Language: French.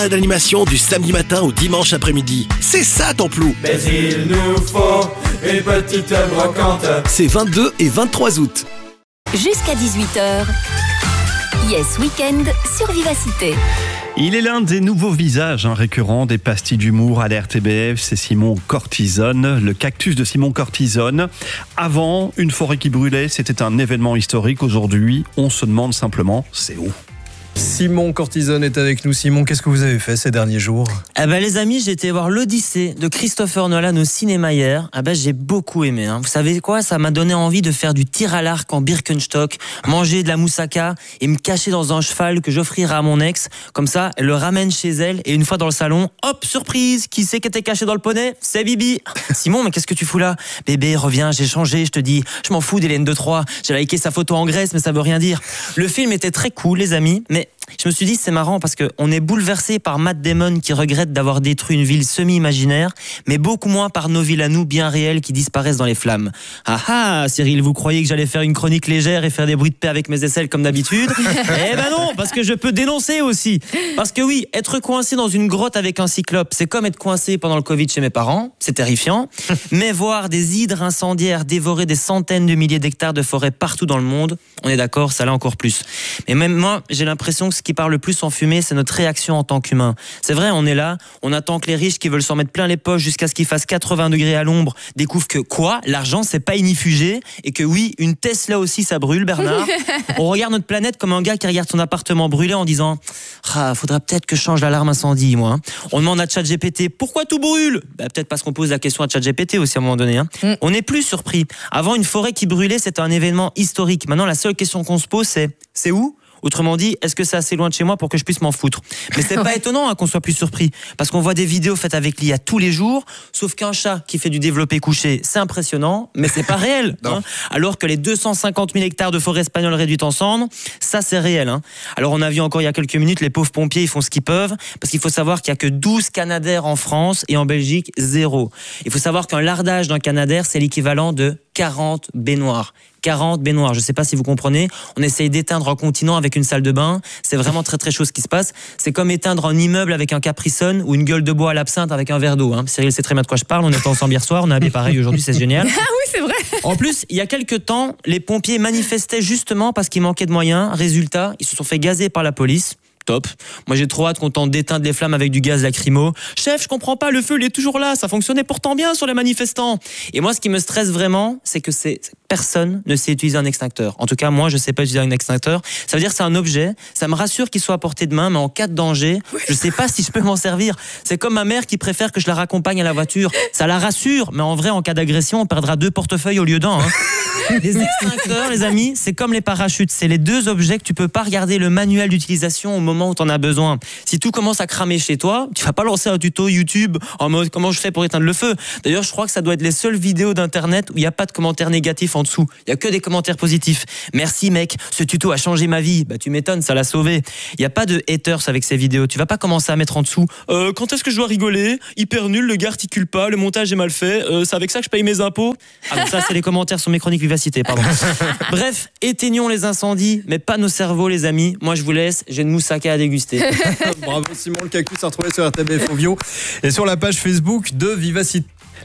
D'animation du samedi matin au dimanche après-midi. C'est ça ton plou. Mais il nous faut une petite brocante. C'est 22 et 23 août. Jusqu'à 18h. Yes Weekend sur Vivacité. Il est l'un des nouveaux visages récurrents des pastilles d'humour à la RTBF, c'est Simon Cortisone, le cactus de Simon Cortisone. Avant, une forêt qui brûlait, c'était un événement historique. Aujourd'hui, on se demande simplement, c'est où ? Simon Cortisone est avec nous. Simon, qu'est-ce que vous avez fait ces derniers jours ? Les amis, j'ai été voir l'Odyssée de Christopher Nolan au cinéma hier. J'ai beaucoup aimé. Vous savez quoi ? Ça m'a donné envie de faire du tir à l'arc en Birkenstock, manger de la moussaka et me cacher dans un cheval que j'offrirai à mon ex. Comme ça, elle le ramène chez elle et une fois dans le salon, hop, surprise, qui c'est qui était caché dans le poney ? C'est Bibi. Simon, mais qu'est-ce que tu fous là ? Bébé, reviens, j'ai changé, je te dis. Je m'en fous d'Hélène de Troyes. J'ai liké sa photo en Grèce, mais ça veut rien dire. Le film était très cool, les amis, mais je me suis dit c'est marrant parce qu'on est bouleversé par Matt Damon qui regrette d'avoir détruit une ville semi-imaginaire, mais beaucoup moins par nos villes à nous bien réelles qui disparaissent dans les flammes. Ah Cyril, vous croyez que j'allais faire une chronique légère et faire des bruits de paix avec mes aisselles comme d'habitude ? Eh ben non, parce que je peux dénoncer aussi. Parce que oui, être coincé dans une grotte avec un cyclope, c'est comme être coincé pendant le Covid chez mes parents, c'est terrifiant. Mais voir des hydres incendiaires dévorer des centaines de milliers d'hectares de forêt partout dans le monde, on est d'accord, ça l'est encore plus. Mais même moi, j'ai l'impression que ce qui parle le plus en fumée, c'est notre réaction en tant qu'humain. C'est vrai, on est là, on attend que les riches qui veulent s'en mettre plein les poches jusqu'à ce qu'il fasse 80 degrés à l'ombre découvrent que quoi ? L'argent, c'est pas inifugé et que oui, une Tesla aussi, ça brûle, Bernard. On regarde notre planète comme un gars qui regarde son appartement brûler en disant « faudra peut-être que je change l'alarme incendie, moi. » On demande à ChatGPT « Pourquoi tout brûle ?» Peut-être parce qu'on pose la question à ChatGPT aussi à un moment donné. On n'est plus surpris. Avant, une forêt qui brûlait, c'était un événement historique. Maintenant, la seule question qu'on se pose, c'est où ? Autrement dit, est-ce que c'est assez loin de chez moi pour que je puisse m'en foutre ? Mais c'est pas étonnant qu'on soit plus surpris, parce qu'on voit des vidéos faites avec l'IA tous les jours, sauf qu'un chat qui fait du développé couché, c'est impressionnant, mais c'est pas réel. Alors que les 250 000 hectares de forêt espagnole réduites en cendres, ça c'est réel. Alors on a vu encore il y a quelques minutes, les pauvres pompiers, ils font ce qu'ils peuvent, parce qu'il faut savoir qu'il y a que 12 canadaires en France et en Belgique, 0. Il faut savoir qu'un lardage d'un canadaire, c'est l'équivalent de 40 baignoires. 40 baignoires, je ne sais pas si vous comprenez. On essaye d'éteindre un continent avec une salle de bain. C'est vraiment très très chaud ce qui se passe. C'est comme éteindre un immeuble avec un Capri-Sun ou une gueule de bois à l'absinthe avec un verre d'eau. Cyril sait très bien de quoi je parle. On était ensemble hier soir, on a habillé pareil aujourd'hui, c'est génial. Ah oui, c'est vrai. En plus, il y a quelques temps, les pompiers manifestaient justement parce qu'il manquait de moyens. Résultat, ils se sont fait gazer par la police. Top. Moi j'ai trop hâte qu'on tente d'éteindre les flammes avec du gaz lacrymo. Chef, je comprends pas, le feu il est toujours là, ça fonctionnait pourtant bien sur les manifestants. Et moi ce qui me stresse vraiment, c'est que personne ne sait utiliser un extincteur. En tout cas, moi je sais pas utiliser un extincteur. Ça veut dire que c'est un objet, ça me rassure qu'il soit à portée de main, mais en cas de danger, je sais pas si je peux m'en servir. C'est comme ma mère qui préfère que je la raccompagne à la voiture. Ça la rassure, mais en vrai en cas d'agression, on perdra 2 portefeuilles au lieu d'un. Les extincteurs, les amis, c'est comme les parachutes. C'est les 2 objets que tu peux pas regarder le manuel d'utilisation au moment où tu en as besoin. Si tout commence à cramer chez toi, tu vas pas lancer un tuto YouTube en mode comment je fais pour éteindre le feu. D'ailleurs, je crois que ça doit être les seules vidéos d'internet où il n'y a pas de commentaires négatifs en dessous. Il y a que des commentaires positifs. Merci mec, ce tuto a changé ma vie. Tu m'étonnes, ça l'a sauvé. Il y a pas de haters avec ces vidéos. Tu vas pas commencer à mettre en dessous quand est-ce que je dois rigoler ? Hyper nul, le gars articule pas, le montage est mal fait. C'est avec ça que je paye mes impôts. Ça c'est les commentaires sur mes chroniques Vivacité, pardon. Bref, éteignons les incendies, mais pas nos cerveaux les amis. Moi je vous laisse, j'ai une moussaka à déguster. Bravo Simon, le cactus à retrouver sur RTBF Ovio et sur la page Facebook de Vivacité.